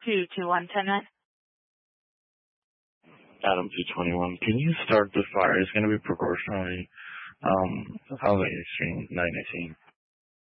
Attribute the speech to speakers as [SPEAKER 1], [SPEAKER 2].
[SPEAKER 1] 221 10-9.
[SPEAKER 2] Adam 221. Can you start the fire? It's going to be proportionally housing exchange 918.